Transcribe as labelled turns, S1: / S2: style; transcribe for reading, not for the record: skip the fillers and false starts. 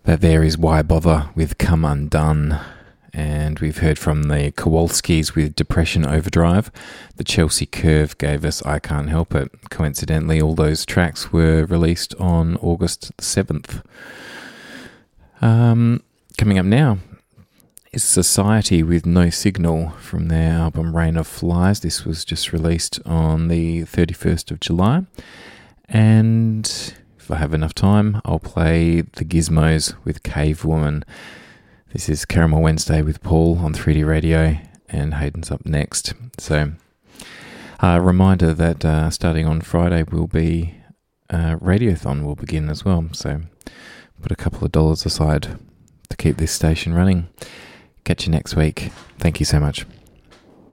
S1: That there is Why Bother with Come Undone. And we've heard from the Kowalskis with Depression Overdrive. The Chelsea Curve gave us I Can't Help It. Coincidentally, all those tracks were released on August 7th. Coming up now is Society with No Signal from their album Rain of Flies. This was just released on the 31st of July. And if I have enough time, I'll play The Gizmos with Cave Woman. This is Caramel Wednesday with Paul on 3D Radio, and Hayden's up next. So, a reminder that starting on Friday will be Radiothon will begin as well. So, put a couple of dollars aside to keep this station running. Catch you next week. Thank you so much.